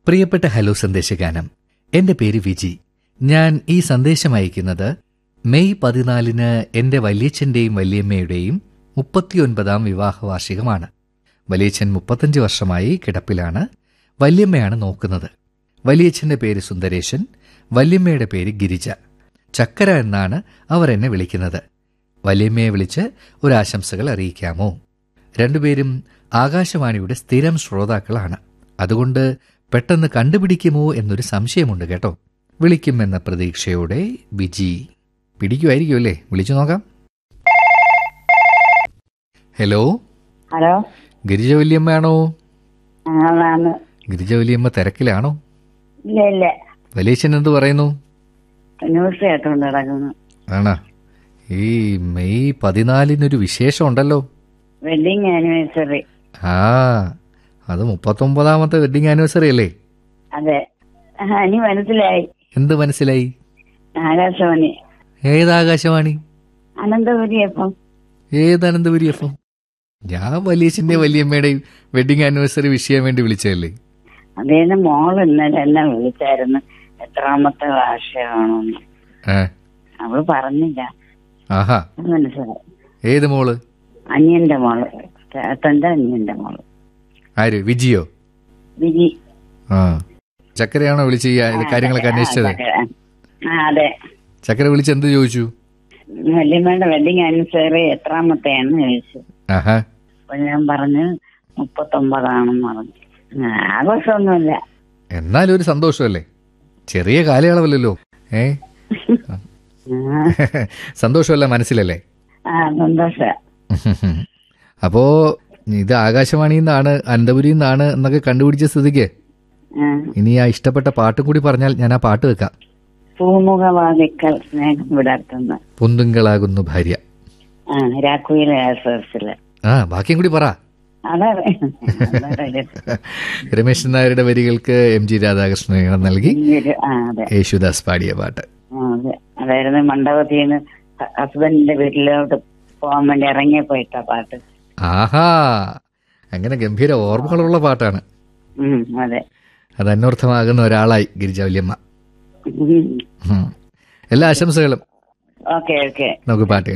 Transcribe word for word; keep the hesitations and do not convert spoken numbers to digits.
പ്രിയപ്പെട്ട ഹലോ സന്ദേശഗാനം, എന്റെ പേര് വിജി. ഞാൻ ഈ സന്ദേശം അയക്കുന്നത് മെയ് പതിനാലിന് എന്റെ വല്യച്ഛന്റെയും വല്യമ്മയുടെയും മുപ്പത്തിയൊൻപതാം വിവാഹ വാർഷികമാണ്. വലിയച്ഛൻ മുപ്പത്തഞ്ച് വർഷമായി കിടപ്പിലാണ്. വല്യമ്മയാണ് നോക്കുന്നത്. വലിയച്ഛന്റെ പേര് സുന്ദരേശൻ, വല്യമ്മയുടെ പേര് ഗിരിജ. ചക്കര എന്നാണ് അവർ എന്നെ വിളിക്കുന്നത്. വല്യമ്മയെ വിളിച്ച് ഒരാശംസകൾ അറിയിക്കാമോ? രണ്ടുപേരും ആകാശവാണിയുടെ സ്ഥിരം ശ്രോതാക്കളാണ്. അതുകൊണ്ട് പെട്ടെന്ന് കണ്ടുപിടിക്കുമോ എന്നൊരു സംശയമുണ്ട് കേട്ടോ. വിളിക്കുമെന്ന പ്രതീക്ഷയോടെ വിജി. പിടിക്കുമായിരിക്കും അല്ലേ? വിളിച്ചു നോക്കാം. Hello hello, Girija വല്യമ്മയാണോ? ആണാണ്. ഗിരിജ വല്യമ്മ തിരക്കിലാണോ? ഇല്ല ഇല്ല, വലിയച്ഛൻ എന്ത് പറയുന്നു? ന്യൂസ് കേട്ടോണ്ട് കിടക്കുന്നു. ആണോ? ഈ മെയ് പതിനാലിനൊരു വിശേഷം ഉണ്ടല്ലോ. Wedding anniversary. ആ, അത് മുപ്പത്തൊമ്പതാമത്തെ വെഡിങ് ആനിവേഴ്സറി അല്ലേ? അതെ, ഇനി മനസ്സിലായി. എന്ത് മനസ്സിലായി? ആകാശവാണി. ഏത് ആകാശവാണി? അനന്തപുരി എപ്പം. ഏത് അനന്തപുരി എഫ് എം? ഞാൻ വലിയച്ഛന്റെ വല്യമ്മയുടെയും വെഡിങ് ആനിവേഴ്സറി വിഷ് ചെയ്യാൻ വേണ്ടി വിളിച്ചതല്ലേ? അതേന്ന് മോൾ ഇന്നലെ എന്നെ വിളിച്ചായിരുന്നു, എത്രാമത്തെ വാർഷികമാണെന്ന്. അവള് പറഞ്ഞില്ല. ആഹാ, മനസ്സിലായി. ഏത് മോള്? അനിയന്റെ മോള്, ചേട്ടന്റെ അനിയന്റെ മോള്. ആര്? വിജിയോ? വിജി. ആ, ചക്കരയാണോ വിളിച്ച് ഈ കാര്യങ്ങളൊക്കെ അന്വേഷിച്ചത്? ആ അതെ. ചക്കര വിളിച്ച് എന്ത് ചോദിച്ചു? വല്യമ്മയുടെ വെഡിങ് ആനിവേഴ്സറി എത്രാമത്തെയാണെന്ന് ചോദിച്ചു. ആഹാ. അപ്പൊ ഞാൻ പറഞ്ഞു മുപ്പത്തൊമ്പതാണെന്ന് പറഞ്ഞു. ആഘോഷമൊന്നുമില്ല, എന്നാലും ഒരു സന്തോഷമല്ലേ? ചെറിയ കാലയളവല്ലോ. ഏ സന്തോഷമല്ല, മനസ്സിലല്ലേ? ആ സന്തോഷ. അപ്പോ ഇത് ആകാശവാണിയിൽ നിന്നാണ്, അനന്തപുരിയിൽ നിന്നാണ് എന്നൊക്കെ കണ്ടുപിടിച്ച സ്ഥിതിക്ക് ഇനി ആ ഇഷ്ടപ്പെട്ട പാട്ടും കൂടി പറഞ്ഞാൽ ഞാൻ ആ പാട്ട് വെക്കാം. പൂമുഖവാദിക്കൽ സ്നേഹം വിടർത്തുന്ന പൊന്തുങ്കളാകുന്നു ഭാര്യ. ആ രാക്കുയിലെ ആശ്വാസില്. ആ, ബാക്കിയും കൂടി പറ. അതെ. രമേശൻ നായരുടെ വരികൾക്ക് എം ജി രാധാകൃഷ്ണൻ ഈണം നൽകി യേശുദാസ് പാടിയ പാട്ട്. അതായിരുന്നു മണ്ഡപത്തിൽ നിന്ന് ഹസ്ബൻഡിന്റെ വീട്ടിലോട്ട് പോകാൻ വേണ്ടി ഇറങ്ങിയപ്പോ ഇട്ട പാട്ട്. ആഹാ, അങ്ങനെ ഗംഭീര ഓർമ്മകളുള്ള പാട്ടാണ്. അതെ, അത് അന്വർത്ഥമാകുന്ന ഒരാളായി ഗിരിജ വല്യമ്മ. എല്ലാ ആശംസകളും. Okay okay. നമുക്ക് പാട്ട്